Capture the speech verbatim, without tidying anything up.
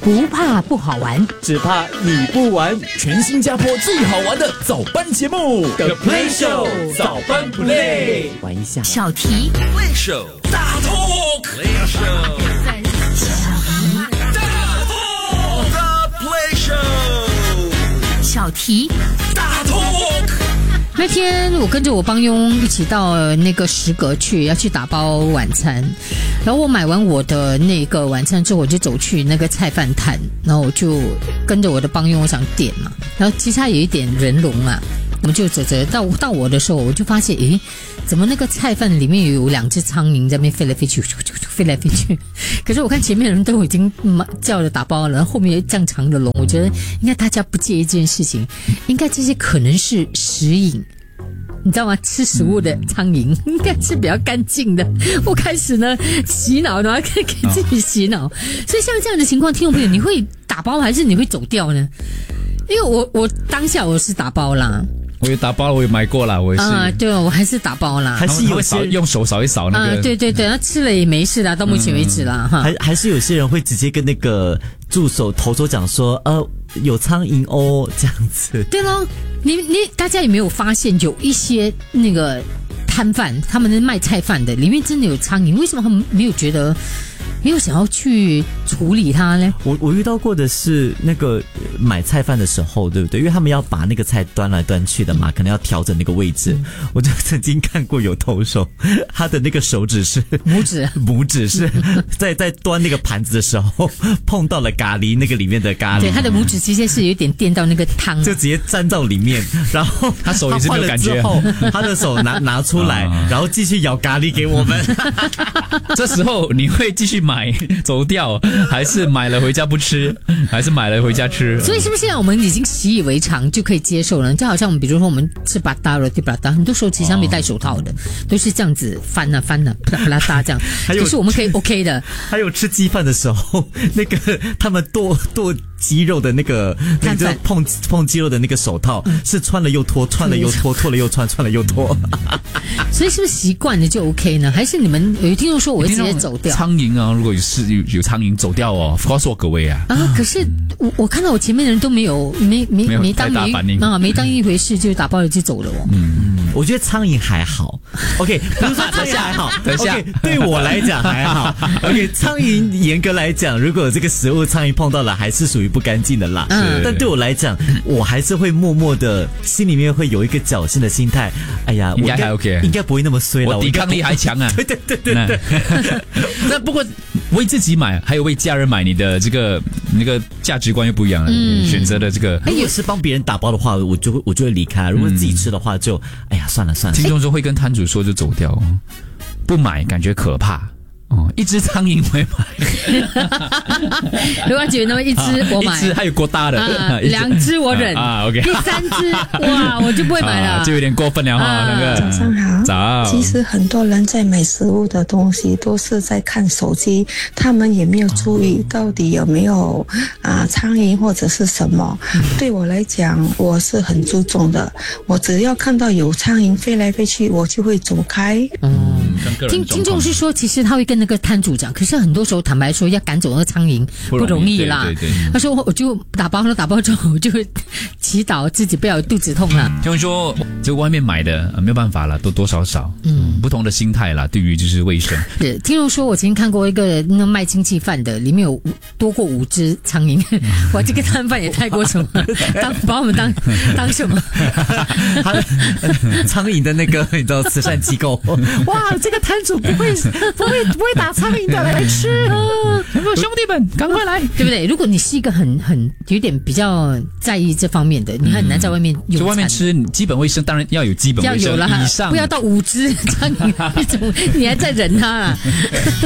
不怕不好玩， 只怕你不玩。全新加坡最好玩的早班节目 The Play Show 早班 Play， 玩一下小题 Play Show 大 Talk Play Show 大 Talk The Play Show 小题大 Talk。 那天我跟着我帮佣一起到那个食阁去，要去打包晚餐。然后我买完我的那个晚餐之后，我就走去那个菜饭摊，然后我就跟着我的帮佣，我想点嘛。然后其实它有一点人龙啊，我们就走走到到我的时候，我就发现，诶，怎么那个菜饭里面有两只苍蝇在那边飞来飞去，飞来飞去。可是我看前面的人都已经叫了打包了，然后后面有这样长的龙，我觉得应该大家不介意这件事情，应该这些可能是食瘾。你知道吗？吃食物的苍蝇应该是比较干净的。我开始呢洗脑，然后给给自己洗脑。所以像这样的情况，听众朋友，你会打包还是你会走掉呢？因为我我当下我是打包啦。 我也打包，我也买过啦，我也是。啊、 呃，对，我还是打包啦。 还是有些用手扫一扫那个。 啊、呃，对对对，那吃了也没事啦，到目前为止啦，哈、嗯。 还还是有些人会直接跟那个助手头头讲说，呃，有苍蝇哦，这样子。 对咯，你你大家有没有发现有一些那个摊贩，他们卖菜饭的里面真的有苍蝇？为什么他们没有觉得？没有想要去处理它呢？ 我我遇到过的是那个买菜饭的时候，对不对？因为他们要把那个菜端来端去的嘛，可能要调整那个位置。嗯、我就曾经看过有投手，他的那个手指是拇指， 拇指是在在端那个盘子的时候碰到了咖喱那个里面的咖喱， 对，他的拇指直接是有点垫到那个汤， 就直接沾到里面，然后他手也是没有感觉， 他换了之后他的手拿拿出来，然后继续舀咖喱给我们。 这时候你会继续买？买走掉，还是买了回家不吃，还是买了回家吃？ 所以是不是现在我们已经习以为常，就可以接受了？就好像我们比如说我们吃巴达了，对巴达，很多时候其实他没戴手套的，哦、都是这样子翻啊翻啊，啪啦啪啦哒这样。就是我们可以 OK 的。 还有吃鸡饭的时候，那个他们剁剁鸡肉的那个，那个碰碰鸡肉的那个手套，嗯、是穿了又脱，穿了又脱，脱了又穿，穿了又脱。 所以是不是习惯了就 OK 呢？还是你们有听众说我会直接走掉？ 苍蝇啊，如果有是有有苍蝇走掉哦，告诉我各位啊！ 啊，可是我我看到我前面的人都没有没没没当没啊没当一回事，就打包了就走了哦。 嗯，我觉得苍蝇还好。OK， 不是说苍蝇还好， 等一下， okay, 对我来讲还好。OK， 苍蝇严格来讲，如果这个食物苍蝇碰到了，还是属于不干净的啦。嗯，但对我来讲，我还是会默默的，心里面会有一个侥幸的心态。哎呀， 应该还 OK， 应该不会那么衰了， 我抵抗力还强啊。 对对对对对。 那不过为自己买，还有为家人买，你的这个那个价值观又不一样了。嗯，选择的这个， 如果是帮别人打包的话，我就会我就会离开；如果自己吃的话就，就哎呀算了算了。 听众说会跟摊主说就走掉，不买感觉可怕。哦，一只苍蝇会买。 如果觉得那么一只我买， 一只还有过大的， 啊、两只我忍啊。OK， 第三只哇，我就不会买了， 啊、就有点过分了哈。啊、那个早上好， 早。 其实很多人在买食物的东西都是在看手机，他们也没有注意到底有没有啊苍蝇或者是什么。嗯、对我来讲，我是很注重的，我只要看到有苍蝇飞来飞去，我就会走开。 嗯，听听众是说，其实他会跟那个摊主讲，可是很多时候坦白说，要赶走那个苍蝇不容易啦。 对对对， 他说我就打包了，打包之后我就会祈祷自己不要有肚子痛了。 听众说，就外面买的、呃、没有办法了，多多少少，嗯，不同的心态啦，对于就是卫生。 是，听众说我曾经看过一个那个卖经济饭的，里面有多过五只苍蝇，哇，这个摊贩也太过什么，当把我们当当什么？ 苍蝇的那个你知道慈善机构， 哇，这个摊主不会不会不会打苍蝇的来吃啊！ 兄弟们，赶快来， 对不对？如果你是一个很很有点比较在意这方面的，你很难在外面用餐。 就外面吃基本卫生，当然要有基本卫生以上， 不要到五只苍蝇，你还在忍它啊？